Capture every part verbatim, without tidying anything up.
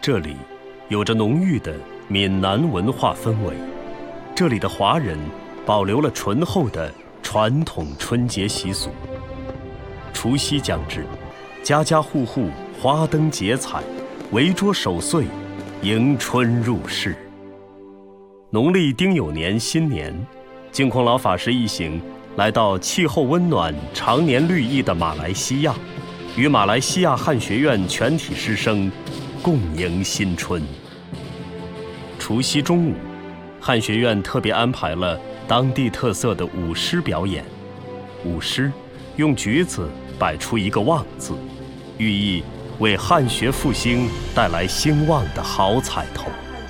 这里有着浓郁的闽南文化氛围，这里的华人保留了醇厚的传统春节习俗。除夕将至，家家户户花灯结彩，围桌守岁，迎春入室。农历丁酉年新年，净空老法师一行来到气候温暖、常年绿意的马来西亚，与马来西亚汉学院全体师生共迎新春。除夕中午，汉学院特别安排了当地特色的舞狮表演。舞狮用橘子摆出一个旺字，寓意为汉学复兴带来兴旺的好彩头。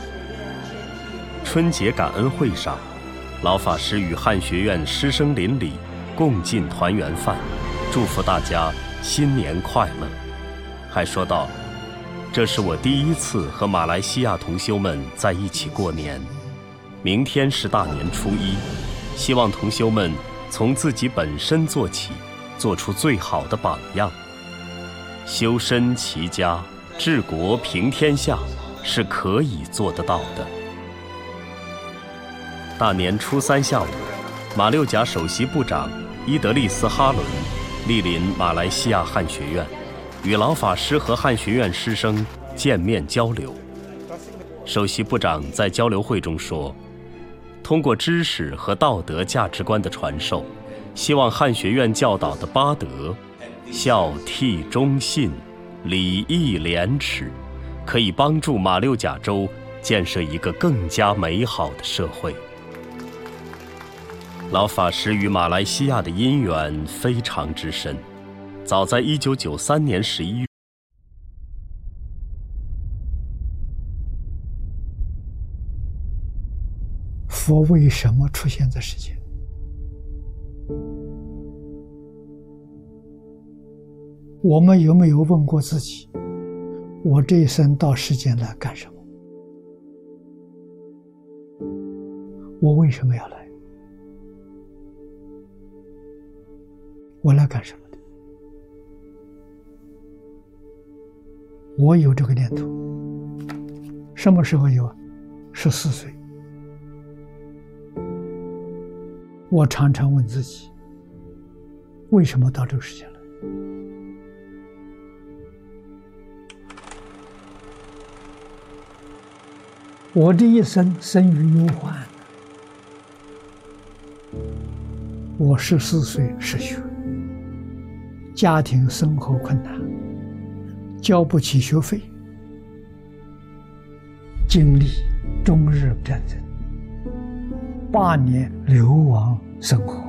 春节感恩会上，老法师与汉学院师生邻里共进团圆饭，祝福大家新年快乐。还说道，这是我第一次和马来西亚同修们在一起过年，明天是大年初一，希望同修们从自己本身做起，做出最好的榜样。修身齐家治国平天下是可以做得到的。大年初三下午，马六甲首席部长伊德利斯哈伦莅临马来西亚汉学院，与老法师和汉学院师生见面交流。首席部长在交流会中说，通过知识和道德价值观的传授，希望汉学院教导的八德孝悌忠信、礼义廉耻，可以帮助马六甲州建设一个更加美好的社会。老法师与马来西亚的姻缘非常之深，早在一九九三年十一月， 佛为什么出现在世间？我们有没有问过自己，我这一生到世间来干什么？我为什么要来？我来干什么的？我有这个念头，什么时候有？十四岁。我常常问自己，为什么到这个世界来？我这一生生于忧患，我十四岁失学，家庭生活困难，交不起学费，经历中日战争，八年流亡生活，